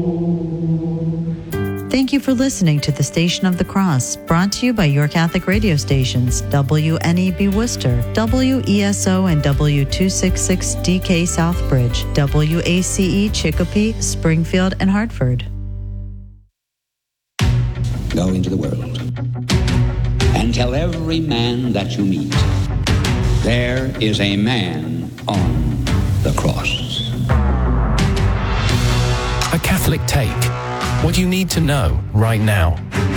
Thank you for listening to the Station of the Cross, brought to you by your Catholic radio stations, WNEB Worcester, WESO and W266DK Southbridge, WACE Chicopee, Springfield, and Hartford. Go into the world and tell every man that you meet, there is a man on the cross. A Catholic Take. What you need to know right now.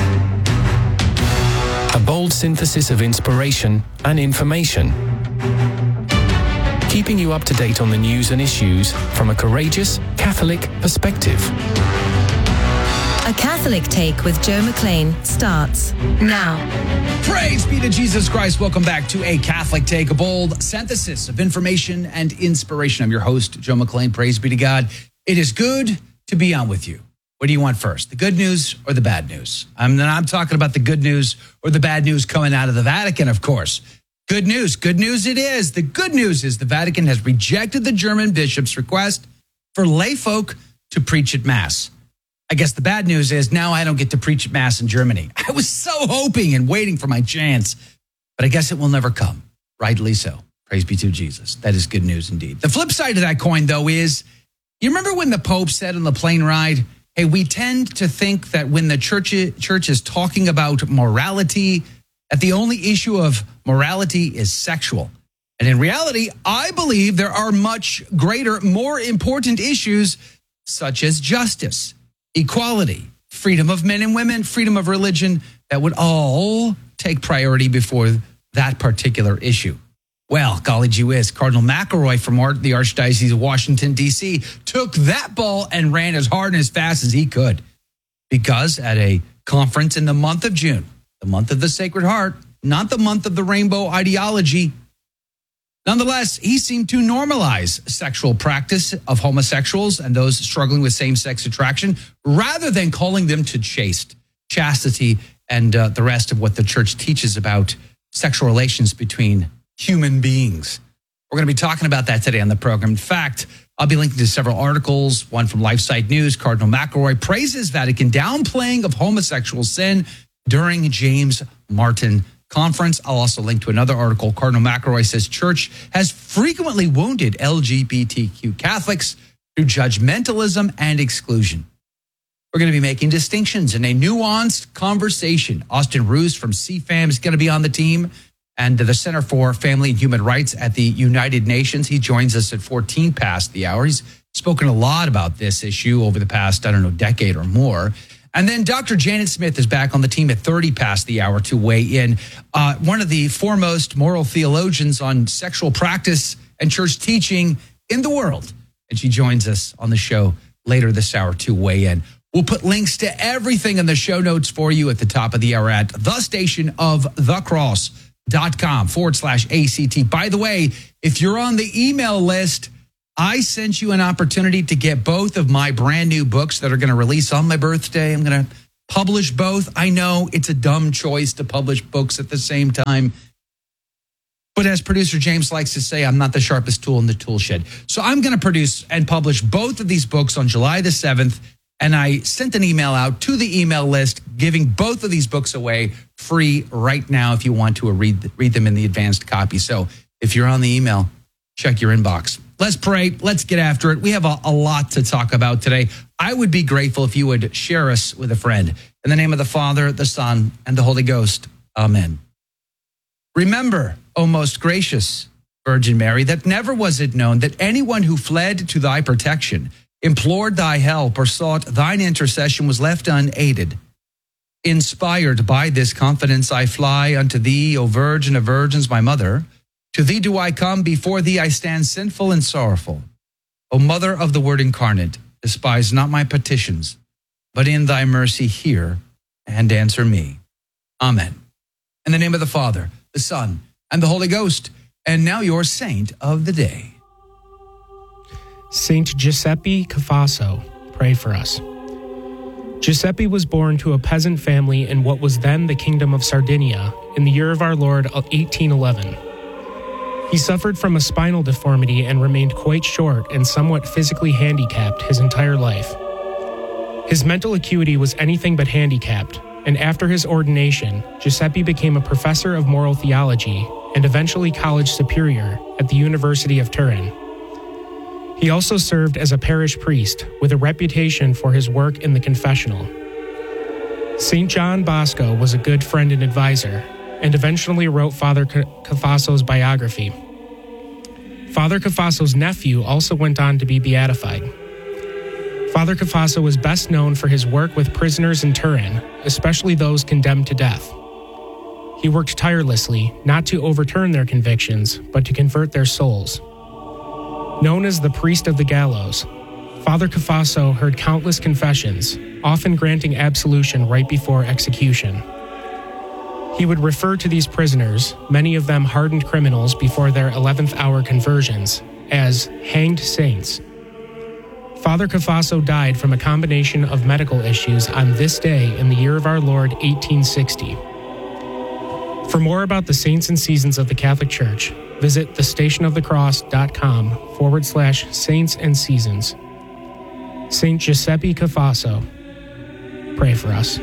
A bold synthesis of inspiration and information. Keeping you up to date on the news and issues from a courageous Catholic perspective. A Catholic Take with Joe McLean starts now. Praise be to Jesus Christ. Welcome back to A Catholic Take, a bold synthesis of information and inspiration. I'm your host, Joe McLean. Praise be to God. It is good to be on with you. What do you want first, the good news or the bad news? I'm talking about the good news or the bad news coming out of the Vatican, of course. Good news it is. The good news is the Vatican has rejected the German bishop's request for lay folk to preach at Mass. I guess the bad news is now I don't get to preach at Mass in Germany. I was so hoping and waiting for my chance, but I guess it will never come. Rightly so. Praise be to Jesus. That is good news indeed. The flip side of that coin, though, is you remember when the Pope said on the plane ride, hey, we tend to think that when the church is talking about morality, that the only issue of morality is sexual. And in reality, I believe there are much greater, more important issues such as justice, equality, freedom of men and women, freedom of religion, that would all take priority before that particular issue. Well, golly gee whiz, Cardinal McElroy from the Archdiocese of Washington, D.C., took that ball and ran as hard and as fast as he could. Because at a conference in the month of June, the month of the Sacred Heart, not the month of the rainbow ideology, nonetheless, he seemed to normalize sexual practice of homosexuals and those struggling with same-sex attraction, rather than calling them to chastity, and the rest of what the church teaches about sexual relations between human beings. We're going to be talking about that today on the program. In fact, I'll be linking to several articles, one from LifeSite News. Cardinal McElroy praises Vatican downplaying of homosexual sin during James Martin Conference. I'll also link to another article. Cardinal McElroy says church has frequently wounded LGBTQ Catholics through judgmentalism and exclusion. We're going to be making distinctions in a nuanced conversation. Austin Roos from CFAM is going to be on the team, and the Center for Family and Human Rights at the United Nations. He joins us at 14 past the hour. He's spoken a lot about this issue over the past, decade or more. And then Dr. Janet Smith is back on the team at 30 past the hour to weigh in. One of the foremost moral theologians on sexual practice and church teaching in the world. And she joins us on the show later this hour to weigh in. We'll put links to everything in the show notes for you at the top of the hour at thestationofthecross.com/ACT. By the way, if you're on the email list, I sent you an opportunity to get both of my brand new books that are going to release on my birthday. I'm going to publish both. I know it's a dumb choice to publish books at the same time. But as producer James likes to say, I'm not the sharpest tool in the tool shed. So I'm going to produce and publish both of these books on July the 7th. And I sent an email out to the email list, giving both of these books away free right now if you want to read them in the advanced copy. So if you're on the email, check your inbox. Let's pray. Let's get after it. We have a lot to talk about today. I would be grateful if you would share us with a friend. In the name of the Father, the Son, and the Holy Ghost. Amen. Remember, O most gracious Virgin Mary, that never was it known that anyone who fled to thy protection, implored thy help, or sought thine intercession was left unaided. Inspired by this confidence, I fly unto thee, O Virgin of Virgins, my mother. To thee do I come, before thee I stand sinful and sorrowful. O Mother of the Word incarnate, despise not my petitions, but in thy mercy hear and answer me. Amen. In the name of the Father, the Son, and the Holy Ghost. And now your saint of the day. Saint Giuseppe Cafasso, pray for us. Giuseppe was born to a peasant family in what was then the Kingdom of Sardinia in the year of our Lord 1811. He suffered from a spinal deformity and remained quite short and somewhat physically handicapped his entire life. His mental acuity was anything but handicapped, and after his ordination, Giuseppe became a professor of moral theology and eventually college superior at the University of Turin. He also served as a parish priest with a reputation for his work in the confessional. St. John Bosco was a good friend and advisor, and eventually wrote Father Cafaso's biography. Father Cafaso's nephew also went on to be beatified. Father Cafaso was best known for his work with prisoners in Turin, especially those condemned to death. He worked tirelessly not to overturn their convictions, but to convert their souls. Known as the priest of the gallows, Father Cafaso heard countless confessions, often granting absolution right before execution. He would refer to these prisoners, many of them hardened criminals before their 11th hour conversions, as hanged saints. Father Cafaso died from a combination of medical issues on this day in the year of our Lord, 1860. For more about the saints and seasons of the Catholic Church, visit thestationofthecross.com/saints and seasons. Saint Giuseppe Cafaso, pray for us.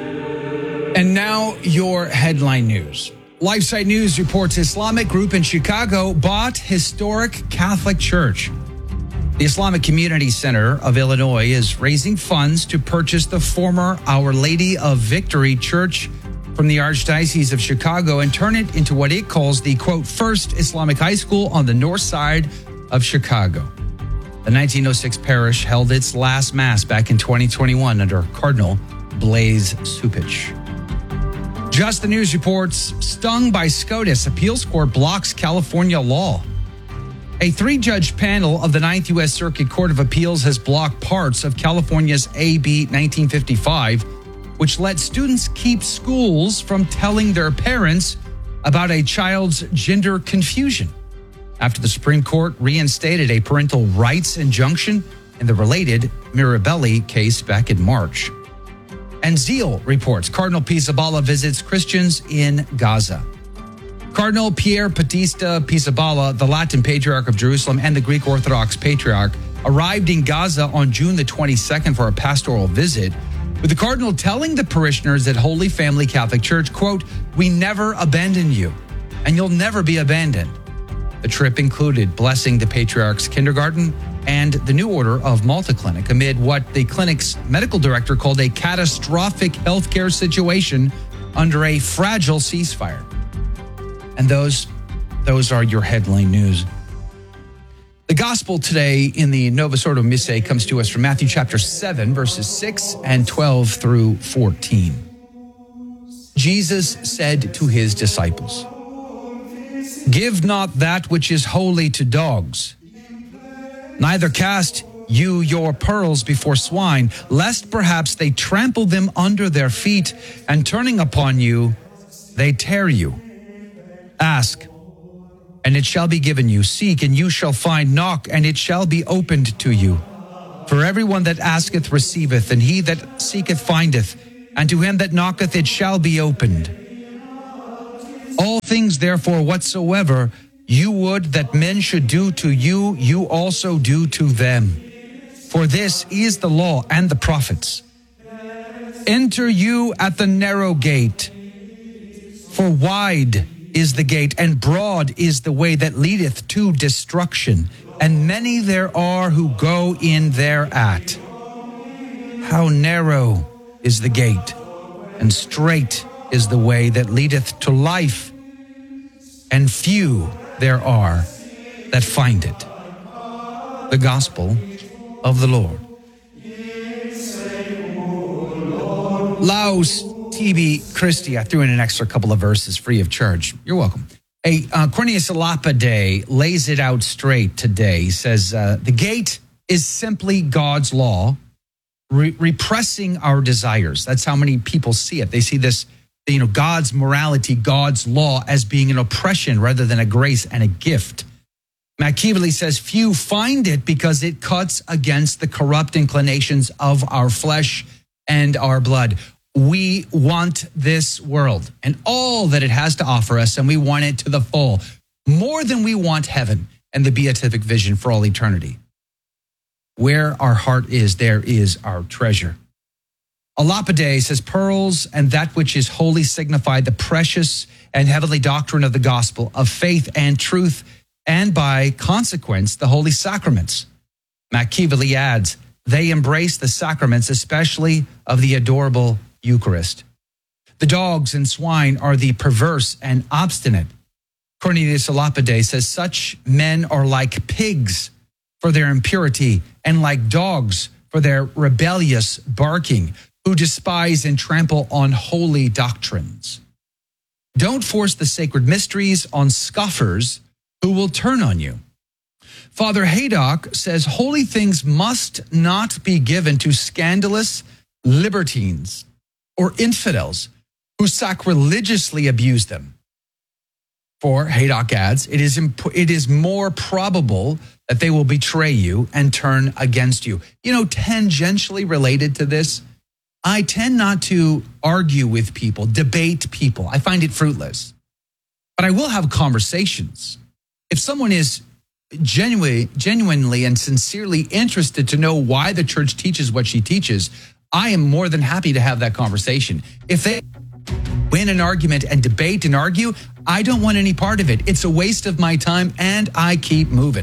And now your headline news. LifeSite News reports Islamic group in Chicago bought historic Catholic church. The Islamic Community Center of Illinois is raising funds to purchase the former Our Lady of Victory Church from the Archdiocese of Chicago and turn it into what it calls the, quote, first Islamic high school on the north side of Chicago. The 1906 parish held its last Mass back in 2021 under Cardinal Blaise Cupich. Just the News reports, stung by SCOTUS, appeals court blocks California law. A 3-judge panel of the 9th U.S. Circuit Court of Appeals has blocked parts of California's AB 1955, which let students keep schools from telling their parents about a child's gender confusion, after the Supreme Court reinstated a parental rights injunction in the related Mirabelli case back in March. And Zeal reports Cardinal Pizzaballa visits Christians in Gaza. Cardinal Pier Battista Pizzaballa, the Latin Patriarch of Jerusalem and the Greek Orthodox Patriarch, arrived in Gaza on June the 22nd for a pastoral visit, with the Cardinal telling the parishioners at Holy Family Catholic Church, quote, "We never abandon you, and you'll never be abandoned." The trip included blessing the Patriarch's kindergarten and the New Order of Malta Clinic amid what the clinic's medical director called a catastrophic healthcare situation under a fragile ceasefire. And those are your headline news. The gospel today in the Novus Ordo Missae comes to us from Matthew chapter 7, verses 6 and 12 through 14. Jesus said to his disciples, "Give not that which is holy to dogs, neither cast you your pearls before swine, lest perhaps they trample them under their feet, and turning upon you, they tear you. Ask, and it shall be given you. Seek, and you shall find. Knock, and it shall be opened to you. For everyone that asketh receiveth, and he that seeketh findeth, and to him that knocketh it shall be opened. All things therefore whatsoever you would that men should do to you, you also do to them. For this is the law and the prophets. Enter you at the narrow gate, for wide is the gate, and broad is the way that leadeth to destruction, and many there are who go in thereat. How narrow is the gate, and strait is the way that leadeth to life, and few there are that find it." The Gospel of the Lord. Laus Tibi Christi. I threw in an extra couple of verses free of charge. You're welcome. Cornelius Lapide lays it out straight today. He says, the gate is simply God's law, repressing our desires. That's how many people see it. They see this, God's morality, God's law as being an oppression rather than a grace and a gift. Machiavelli says, few find it because it cuts against the corrupt inclinations of our flesh and our blood. We want this world and all that it has to offer us, and we want it to the full, more than we want heaven and the beatific vision for all eternity. Where our heart is, there is our treasure. A lapide says, pearls and that which is holy signify the precious and heavenly doctrine of the gospel of faith and truth, and by consequence, the holy sacraments. Machiavelli adds, they embrace the sacraments, especially of the adorable Eucharist. The dogs and swine are the perverse and obstinate. Cornelius a lapide says, such men are like pigs for their impurity and like dogs for their rebellious barking, who despise and trample on holy doctrines. Don't force the sacred mysteries on scoffers who will turn on you. Father Haydock says holy things must not be given to scandalous libertines or infidels who sacrilegiously abuse them. For, Haydock adds, it is more probable that they will betray you and turn against you. You know, tangentially related to this, I tend not to argue with people, debate people. I find it fruitless. But I will have conversations. If someone is genuinely and sincerely interested to know why the church teaches what she teaches, I am more than happy to have that conversation. If they win an argument and debate and argue, I don't want any part of it. It's a waste of my time, and I keep moving.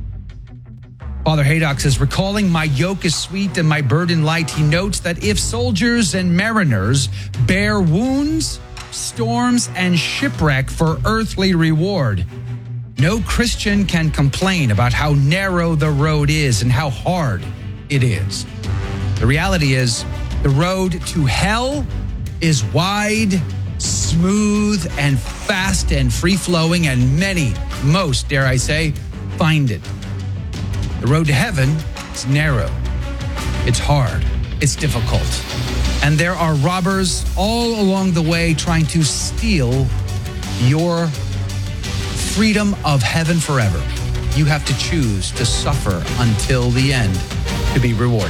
Father Haydock says, recalling my yoke is sweet and my burden light, he notes that if soldiers and mariners bear wounds, storms, and shipwreck for earthly reward, no Christian can complain about how narrow the road is and how hard it is. The reality is, the road to hell is wide, smooth, and fast and free-flowing, and most, dare I say, find it. The road to heaven is narrow, it's hard, it's difficult, and there are robbers all along the way trying to steal your freedom of heaven forever. You have to choose to suffer until the end to be rewarded.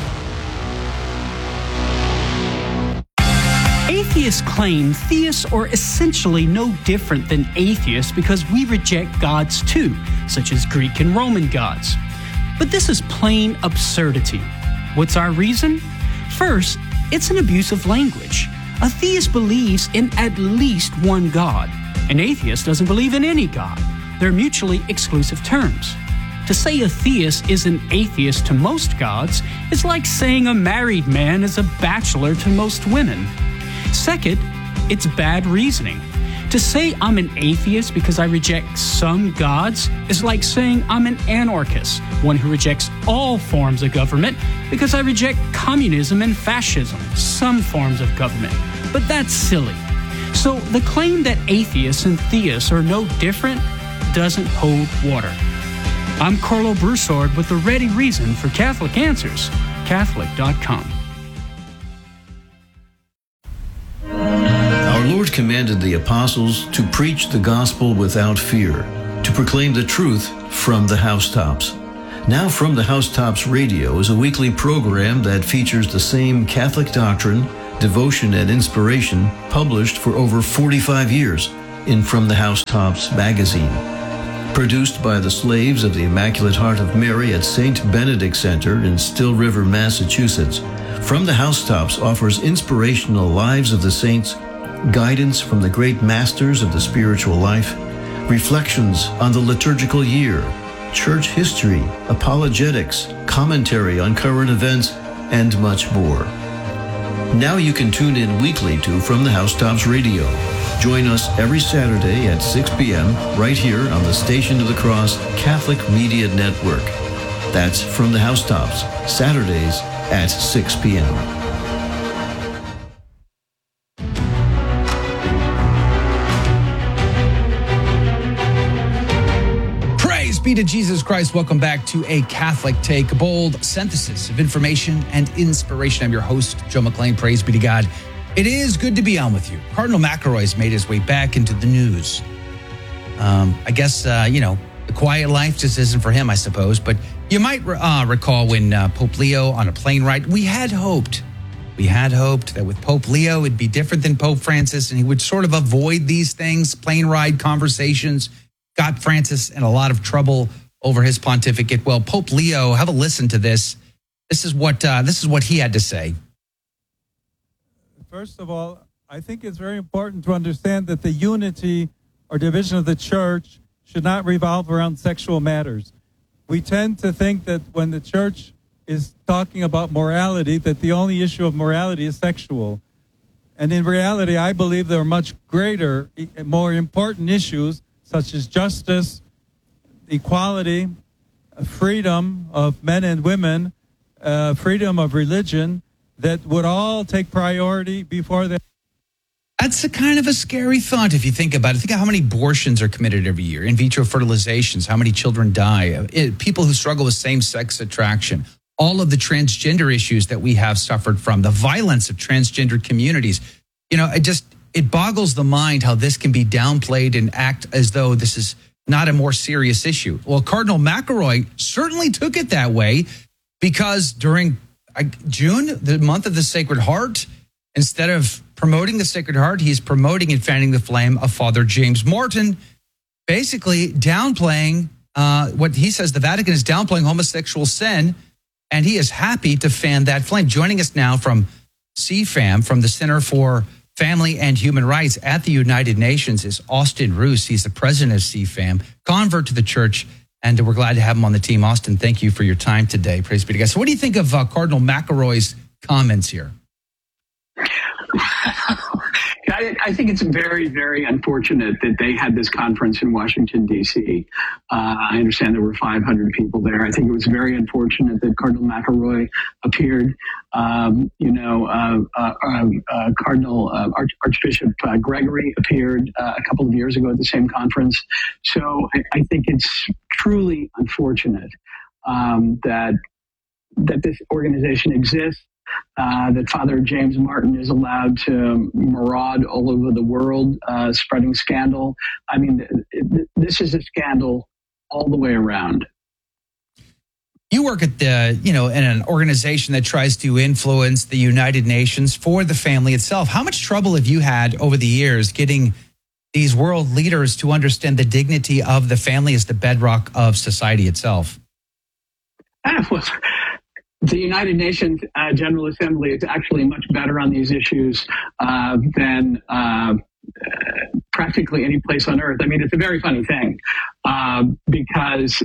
Atheists claim theists are essentially no different than atheists because we reject gods too, such as Greek and Roman gods. But this is plain absurdity. What's our reason? First, it's an abuse of language. A theist believes in at least one God. An atheist doesn't believe in any God. They're mutually exclusive terms. To say a theist is an atheist to most gods is like saying a married man is a bachelor to most women. Second, it's bad reasoning. To say I'm an atheist because I reject some gods is like saying I'm an anarchist, one who rejects all forms of government because I reject communism and fascism, some forms of government. But that's silly. So the claim that atheists and theists are no different doesn't hold water. I'm Carlo Broussard with the ready reason for Catholic Answers, Catholic.com. Our Lord commanded the apostles to preach the gospel without fear, to proclaim the truth from the housetops. Now From the Housetops Radio is a weekly program that features the same Catholic doctrine, devotion, and inspiration published for over 45 years in From the Housetops magazine. Produced by the slaves of the Immaculate Heart of Mary at St. Benedict Center in Still River, Massachusetts, From the Housetops offers inspirational lives of the saints, guidance from the great masters of the spiritual life, reflections on the liturgical year, church history, apologetics, commentary on current events, and much more. Now you can tune in weekly to From the Housetops Radio. Join us every Saturday at 6 p.m. right here on the Station of the Cross Catholic Media Network. That's From the Housetops, Saturdays at 6 p.m. Be to Jesus Christ. Welcome back to A Catholic Take, a bold synthesis of information and inspiration. I'm your host, Joe McClain. Praise be to God. It is good to be on with you. Cardinal McElroy's made his way back into the news. I guess, the quiet life just isn't for him, I suppose. But you might recall when Pope Leo on a plane ride, we had hoped that with Pope Leo, it'd be different than Pope Francis, and he would sort of avoid these things, plane ride conversations. Got Francis in a lot of trouble over his pontificate. Well, Pope Leo, have a listen to this. This is what he had to say. First of all, I think it's very important to understand that the unity or division of the church should not revolve around sexual matters. We tend to think that when the church is talking about morality, that the only issue of morality is sexual. And in reality, I believe there are much greater, more important issues such as justice, equality, freedom of men and women, freedom of religion, that would all take priority before that. That's a kind of a scary thought if you think about it. Think of how many abortions are committed every year, in vitro fertilizations, how many children die, people who struggle with same-sex attraction, all of the transgender issues that we have suffered from, the violence of transgender communities. You know, it boggles the mind how this can be downplayed and act as though this is not a more serious issue. Well, Cardinal McElroy certainly took it that way, because during June, the month of the Sacred Heart, instead of promoting the Sacred Heart, he's promoting and fanning the flame of Father James Martin, basically downplaying what he says the Vatican is downplaying homosexual sin, and he is happy to fan that flame. Joining us now from CFAM, from the Center for Family and Human Rights at the United Nations, is Austin Roos. He's the president of CFAM, convert to the church, and we're glad to have him on the team. Austin, thank you for your time today. Praise be to God. So what do you think of Cardinal McElroy's comments here? I think it's very, very unfortunate that they had this conference in Washington, D.C. I understand there were 500 people there. I think it was very unfortunate that Cardinal McElroy appeared. Archbishop Gregory appeared a couple of years ago at the same conference. So I think it's truly unfortunate that this organization exists. That Father James Martin is allowed to maraud all over the world, spreading scandal. I mean, this is a scandal all the way around. You work at in an organization that tries to influence the United Nations for the family itself. How much trouble have you had over the years getting these world leaders to understand the dignity of the family as the bedrock of society itself? The United Nations General Assembly is actually much better on these issues than practically any place on earth. I mean, it's a very funny thing because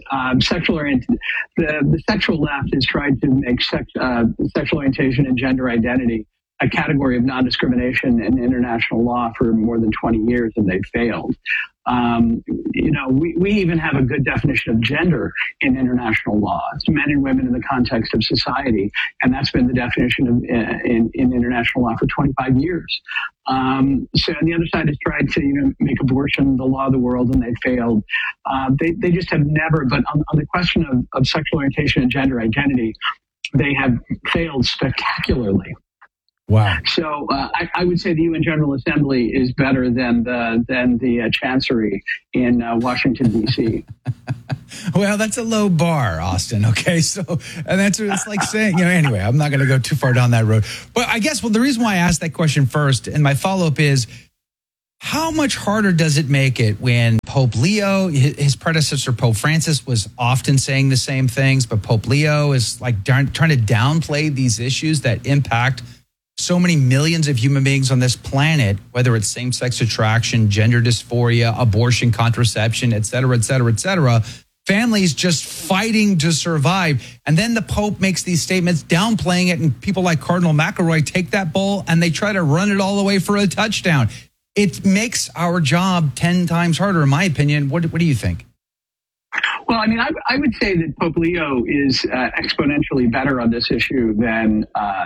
the sexual left has tried to make sexual orientation and gender identity a category of non-discrimination in international law for more than 20 years, and they failed. We even have a good definition of gender in international law. It's men and women in the context of society, and that's been the definition of in international law for 25 years. So the other side has tried to make abortion the law of the world, and they failed. They just have never. But on the question of sexual orientation and gender identity, they have failed spectacularly. Wow. So I would say the UN General Assembly is better than the Chancery in Washington, D.C. Well, that's a low bar, Austin. Okay, so and it's like saying, anyway, I'm not going to go too far down that road. But I guess the reason why I asked that question first, and my follow-up is, how much harder does it make it when Pope Leo, his predecessor Pope Francis, was often saying the same things, but Pope Leo is like trying to downplay these issues that impact so many millions of human beings on this planet, whether it's same-sex attraction, gender dysphoria, abortion, contraception, et cetera, et cetera, et cetera. Families just fighting to survive. And then the Pope makes these statements downplaying it, and people like Cardinal McElroy take that ball and they try to run it all the way for a touchdown. It makes our job 10 times harder, in my opinion. What do you think? Well, I mean, I would say that Pope Leo is exponentially better on this issue than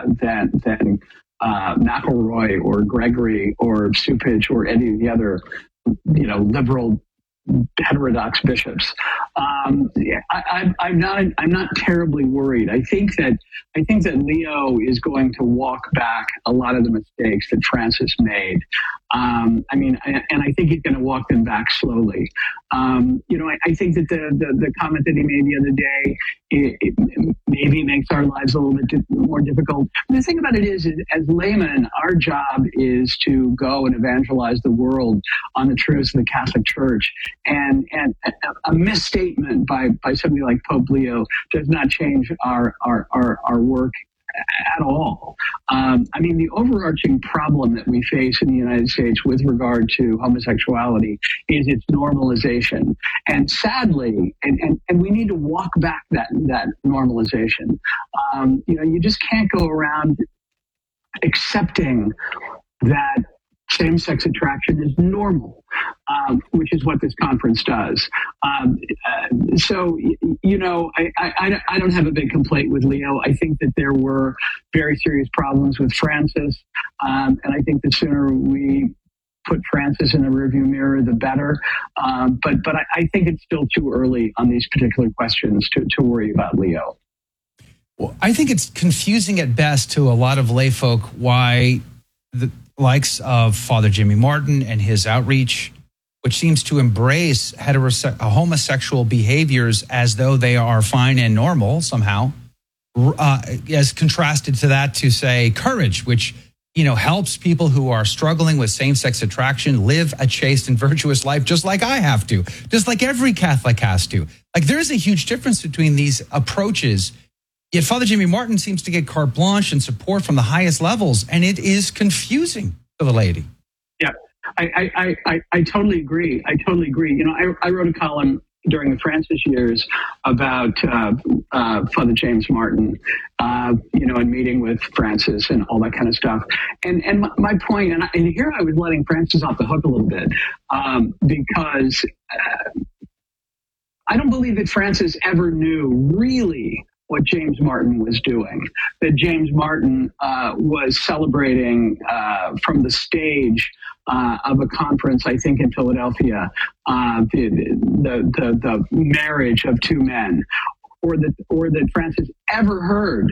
McElroy or Gregory or Cupich or any of the other, liberal heterodox bishops. I'm not terribly worried. I think that Leo is going to walk back a lot of the mistakes that Francis made. And I think he's going to walk them back slowly. I think that the comment that he made the other day, it maybe makes our lives a little bit more difficult. But the thing about it is, as laymen, our job is to go and evangelize the world on the truths of the Catholic Church. And a misstatement by somebody like Pope Leo does not change our work at all. I mean, the overarching problem that we face in the United States with regard to homosexuality is its normalization. And sadly, and we need to walk back that normalization. You just can't go around accepting that same-sex attraction is normal, which is what this conference does. I don't have a big complaint with Leo. I think that there were very serious problems with Francis, and I think the sooner we put Francis in the rearview mirror, the better. But I think it's still too early on these particular questions to worry about Leo. Well, I think it's confusing at best to a lot of lay folk why the likes of Father Jimmy Martin and his outreach, which seems to embrace homosexual behaviors as though they are fine and normal somehow, as contrasted to that to, say, Courage, which helps people who are struggling with same-sex attraction live a chaste and virtuous life, just like I have to, just like every Catholic has to. Like, there is a huge difference between these approaches. Yet Father Jimmy Martin seems to get carte blanche and support from the highest levels, and it is confusing to the laity. Yeah, I totally agree. I wrote a column during the Francis years about Father James Martin, and meeting with Francis and all that kind of stuff. And my point, and here I was letting Francis off the hook a little bit, because I don't believe that Francis ever knew really what James Martin was doing, that James Martin was celebrating from the stage of a conference, I think in Philadelphia, the marriage of two men, or that Francis ever heard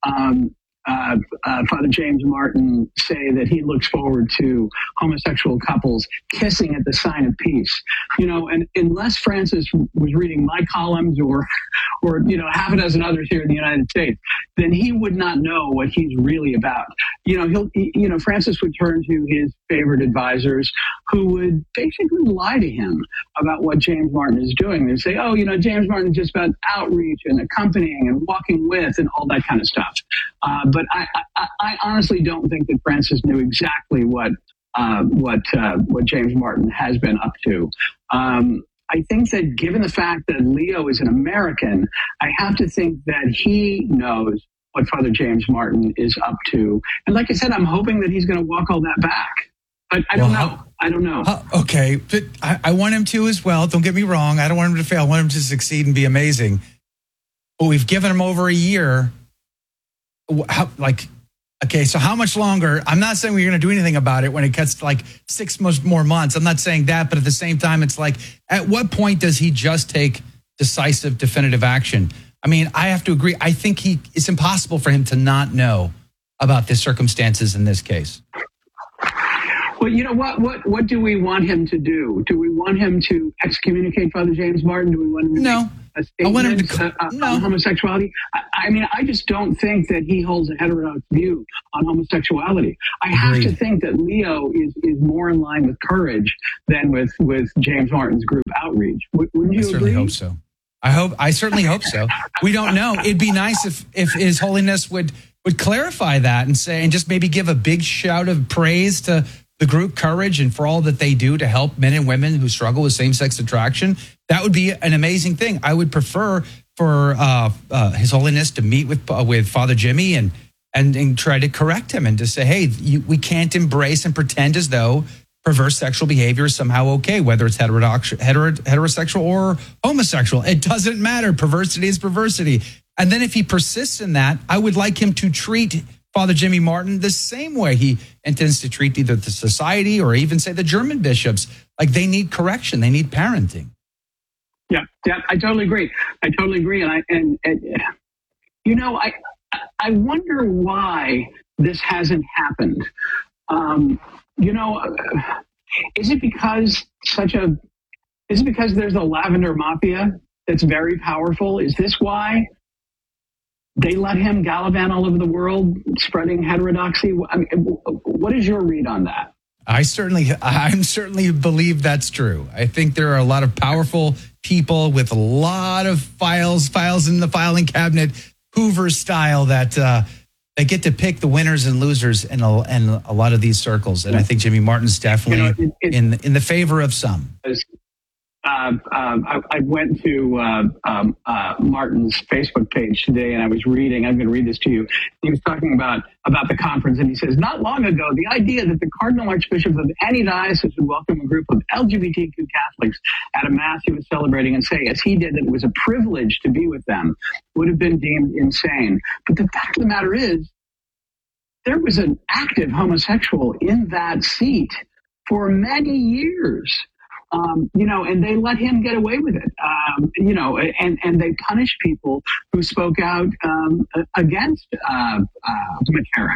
Father James Martin say that he looks forward to homosexual couples kissing at the sign of peace. And unless Francis was reading my columns or half a dozen others here in the United States, then he would not know what he's really about. Francis would turn to his favorite advisors who would basically lie to him about what James Martin is doing. They'd say, James Martin is just about outreach and accompanying and walking with and all that kind of stuff. But I honestly don't think that Francis knew exactly what James Martin has been up to. I think that given the fact that Leo is an American, I have to think that he knows what Father James Martin is up to. And like I said, I'm hoping that he's going to walk all that back. But I don't know. Okay, but I want him to as well. Don't get me wrong. I don't want him to fail. I want him to succeed and be amazing. But we've given him over a year. So how much longer? I'm not saying we're going to do anything about it when it cuts to 6 more months. I'm not saying that, but at the same time, it's like, at what point does he just take decisive, definitive action? I mean, I have to agree. I think it's impossible for him to not know about the circumstances in this case. Well, what do we want him to do? Do we want him to excommunicate Father James Martin? Do we want him to make a statement on homosexuality? I just don't think that he holds a heterodox view on homosexuality. I have to think that Leo is more in line with Courage than with James Martin's group Outreach. Wouldn't you agree? I certainly hope so. I certainly hope so. We don't know. It'd be nice if His Holiness would clarify that and just maybe give a big shout of praise to the group Courage and for all that they do to help men and women who struggle with same-sex attraction. That would be an amazing thing. I would prefer for His Holiness to meet with Father Jimmy and try to correct him and to say, hey, we can't embrace and pretend as though perverse sexual behavior is somehow okay, whether it's heterosexual or homosexual. It doesn't matter. Perversity is perversity. And then if he persists in that, I would like him to treat Father Jimmy Martin the same way he intends to treat either the society or even, say, the German bishops. Like, they need correction. They need parenting. Yeah, I totally agree. And I wonder why this hasn't happened. Is it because there's a lavender mafia that's very powerful? Is this why they let him gallivant all over the world, spreading heterodoxy? I mean, what is your read on that? I certainly believe that's true. I think there are a lot of powerful people with a lot of files in the filing cabinet, Hoover style, that They get to pick the winners and losers in a lot of these circles, and I think Jimmy Martin's definitely in the favor of some. I went to Martin's Facebook page today, and I was reading. I'm going to read this to you. He was talking about the conference, and he says, not long ago, the idea that the Cardinal Archbishop of any diocese would welcome a group of LGBTQ Catholics at a mass he was celebrating and say, as he did, that it was a privilege to be with them, would have been deemed insane. But the fact of the matter is, there was an active homosexual in that seat for many years. And they let him get away with it, and they punished people who spoke out against McCarrick.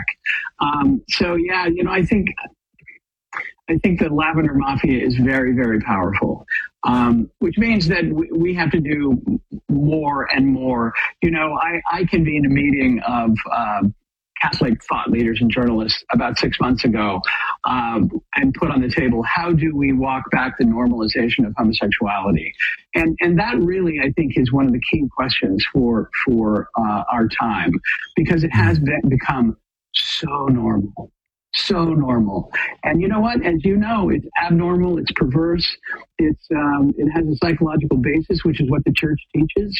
I think the Lavender Mafia is very, very powerful, which means that we have to do more and more. I convened a meeting of Catholic thought leaders and journalists about 6 months ago, and put on the table, how do we walk back the normalization of homosexuality? And that really, I think, is one of the key questions for our time, because it has become so normal. So normal. And you know what? As you know, it's abnormal, it's perverse, it has a psychological basis, which is what the church teaches.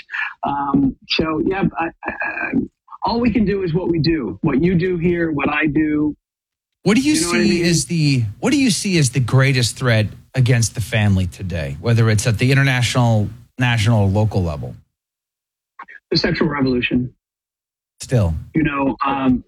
All we can do is what we do. What you do here, what I do. What do you see as the greatest threat against the family today, whether it's at the international, national, or local level? The sexual revolution. Still. And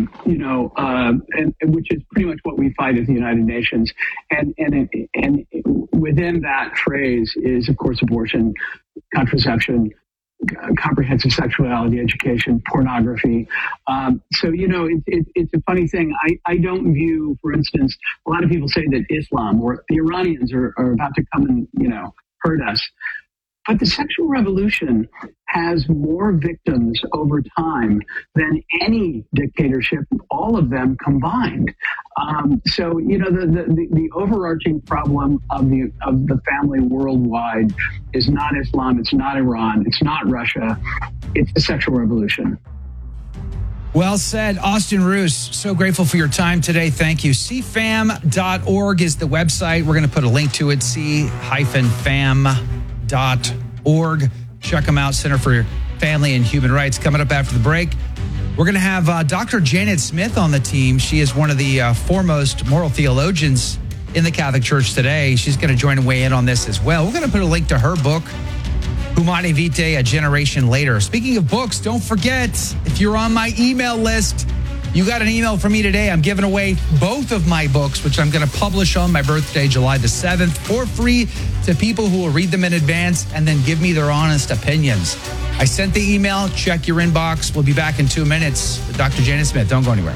which is pretty much what we fight at the United Nations. And within that phrase is, of course, abortion, contraception, comprehensive sexuality education, pornography. It's a funny thing. I don't view, for instance, a lot of people say that Islam or the Iranians are about to come and, hurt us. But the sexual revolution has more victims over time than any dictatorship, all of them combined. The overarching problem of the family worldwide is not Islam, it's not Iran, it's not Russia, it's the sexual revolution. Well said, Austin Roos. So grateful for your time today. Thank you. cfam.org is the website. We're going to put a link to it, c-fam.org. Check them out, Center for Family and Human Rights. Coming up after the break, we're going to have Dr. Janet Smith on the team. She is one of the foremost moral theologians in the Catholic Church today. She's going to join and weigh in on this as well. We're going to put a link to her book, Humanae Vitae, A Generation Later. Speaking of books, don't forget, if you're on my email list, you got an email from me today. I'm giving away both of my books, which I'm going to publish on my birthday, July the 7th, for free to people who will read them in advance and then give me their honest opinions. I sent the email. Check your inbox. We'll be back in 2 minutes with Dr. Janet Smith. Don't go anywhere.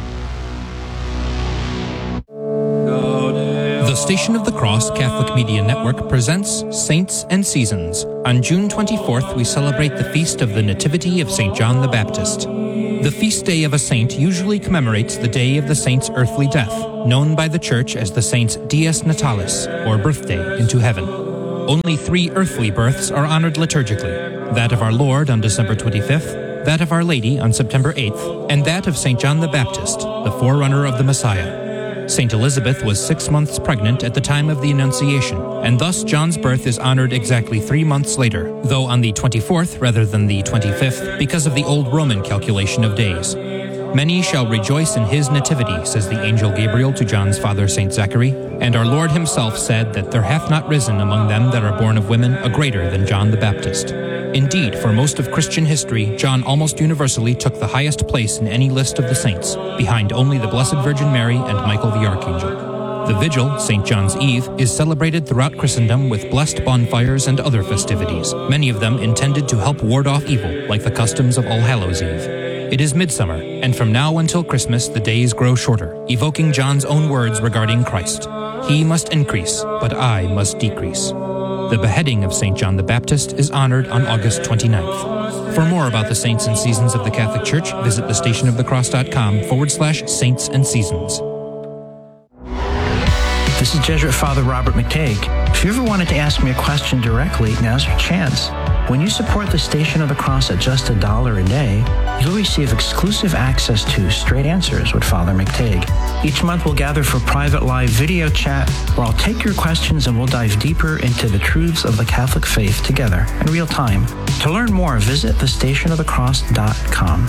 The Station of the Cross Catholic Media Network presents Saints and Seasons. On June 24th, we celebrate the feast of the Nativity of St. John the Baptist. The feast day of a saint usually commemorates the day of the saint's earthly death, known by the Church as the saint's Dies Natalis, or birthday into heaven. Only 3 earthly births are honored liturgically: that of our Lord on December 25th, that of Our Lady on September 8th, and that of St. John the Baptist, the forerunner of the Messiah. St. Elizabeth was 6 months pregnant at the time of the Annunciation, and thus John's birth is honored exactly 3 months later, though on the 24th rather than the 25th, because of the old Roman calculation of days. Many shall rejoice in his nativity, says the angel Gabriel to John's father St. Zachary, and our Lord himself said that there hath not risen among them that are born of women a greater than John the Baptist. Indeed, for most of Christian history, John almost universally took the highest place in any list of the saints, behind only the Blessed Virgin Mary and Michael the Archangel. The vigil, St. John's Eve, is celebrated throughout Christendom with blessed bonfires and other festivities, many of them intended to help ward off evil, like the customs of All Hallows' Eve. It is midsummer, and from now until Christmas the days grow shorter, evoking John's own words regarding Christ. He must increase, but I must decrease. The beheading of St. John the Baptist is honored on August 29th. For more about the saints and seasons of the Catholic Church, visit thestationofthecross.com/saints and seasons. This is Jesuit Father Robert McTague. If you ever wanted to ask me a question directly, now's your chance. When you support the Station of the Cross at just $1 a day, you'll receive exclusive access to Straight Answers with Father McTague. Each month we'll gather for private live video chat where I'll take your questions and we'll dive deeper into the truths of the Catholic faith together in real time. To learn more, visit thestationofthecross.com.